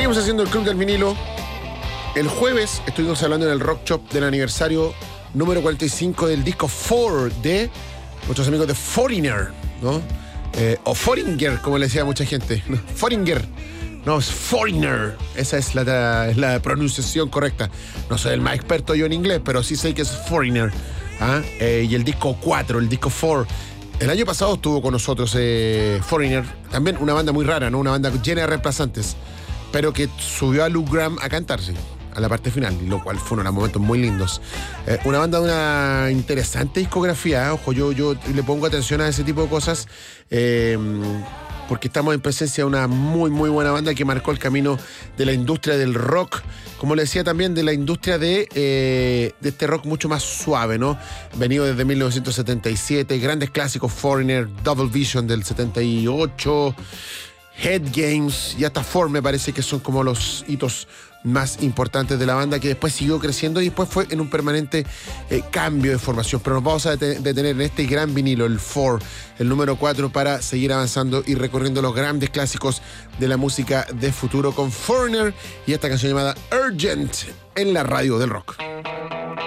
Seguimos haciendo el Club del Vinilo. El jueves estuvimos hablando en el Rock Shop del aniversario número 45 del disco 4 de nuestros amigos de Foreigner, ¿no? O Foreigner, como le decía mucha gente. No, Foreigner. No, es Foreigner. Esa es la pronunciación correcta. No soy el más experto yo en inglés, pero sí sé que es Foreigner. ¿Ah? Y el disco 4, el disco 4. El año pasado estuvo con nosotros Foreigner. También una banda muy rara, ¿no? Una banda llena de reemplazantes. Pero que subió a Luke Graham a cantarse a la parte final, lo cual fueron unos momentos muy lindos. Una banda de una interesante discografía. Ojo, yo le pongo atención a ese tipo de cosas porque estamos en presencia de una muy, muy buena banda que marcó el camino de la industria del rock, como le decía también, de la industria de este rock mucho más suave, ¿no? Venido desde 1977, grandes clásicos, Foreigner, Double Vision del 78, Head Games y hasta Four, me parece que son como los hitos más importantes de la banda, que después siguió creciendo y después fue en un permanente cambio de formación. Pero nos vamos a detener en este gran vinilo, el 4, el número 4, para seguir avanzando y recorriendo los grandes clásicos de la música de futuro con Foreigner y esta canción llamada Urgent en la radio del rock.